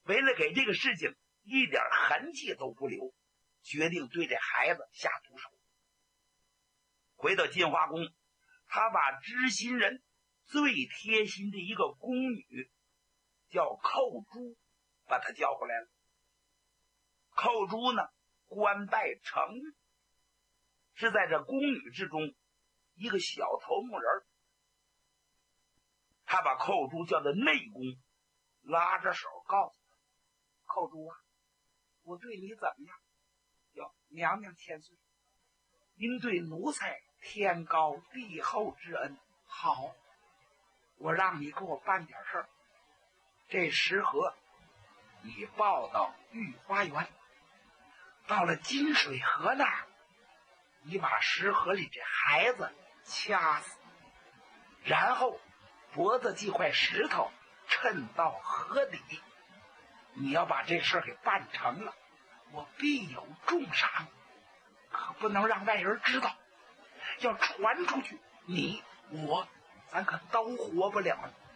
为了给这个事情一点痕迹都不留，决定对这孩子下毒手。回到金花宫，他把知心人最贴心的一个宫女叫寇珠，把她叫回来了。寇珠呢，官拜程玉，是在这宫女之中一个小头目人。他把寇珠叫到内宫，拉着手告诉他：寇珠啊，我对你怎么样？哟，娘娘千岁，您对奴才天高地厚之恩，好，我让你给我办点事儿。这食盒你抱到御花园，到了金水河那儿，你把食盒里这孩子掐死，然后脖子系块石头沉到河底。你要把这事儿给办成了，我必有重赏，可不能让外人知道，要传出去，你我咱可都活不了了。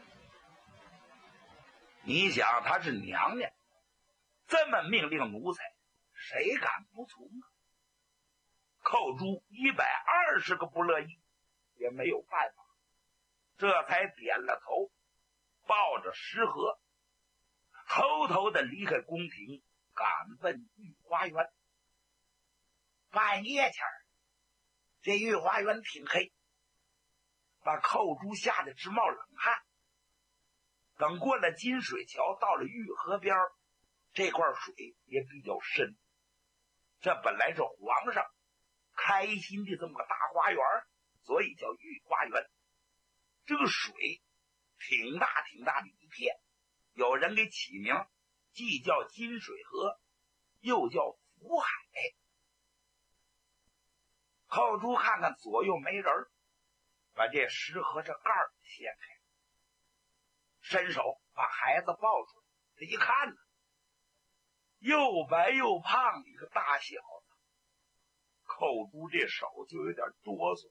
你想，她是娘娘，这么命令奴才，谁敢不从啊？寇珠120个不乐意，也没有办法，这才点了头，抱着食盒偷偷的离开宫廷，赶奔御花园。半夜前这御花园挺黑，把寇珠吓得直冒冷汗。等过了金水桥，到了御河边，这块水也比较深。这本来是皇上开心的这么个大花园，所以叫御花园。这个水挺大挺大的一片，有人给起名，既叫金水河，又叫福海。寇珠看看左右没人，把这食盒这盖儿掀开，伸手把孩子抱出来。这一看呢，又白又胖的一个大小子，寇珠这手就有点哆嗦。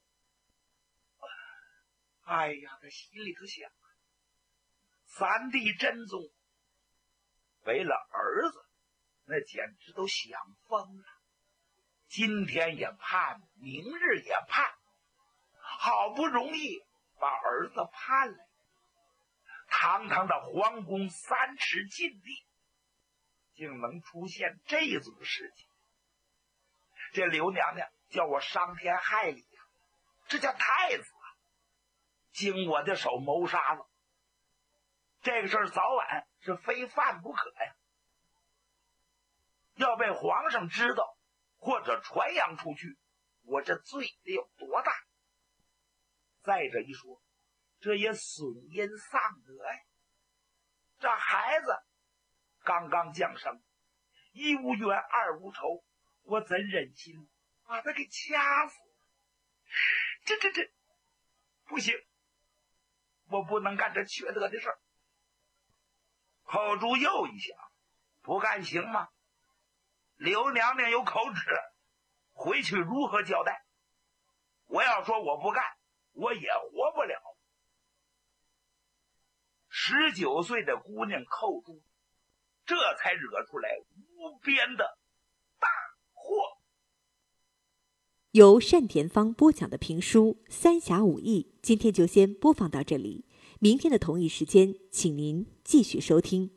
哎呀，他心里头想，三弟真宗为了儿子，那简直都想疯了。今天也盼，明日也盼，好不容易把儿子盼来，堂堂的皇宫3尺禁地，竟能出现这种事情。这刘娘娘叫我伤天害理呀，这叫太子啊，经我的手谋杀了。这个事儿早晚是非犯不可呀，要被皇上知道或者传扬出去，我这罪得有多大？再者一说，这也损阴丧德呀。这孩子刚刚降生，一无冤二无仇，我怎忍心把他给掐死？这不行，我不能干这缺德的事儿。寇珠又一想，不干行吗？刘娘娘有口旨，回去如何交代？我要说我不干，我也活不了。19岁的姑娘寇珠，这才惹出来无边的大祸。 由单田芳播讲的评书《三侠五义》，今天就先播放到这里。明天的同一时间，请您继续收听。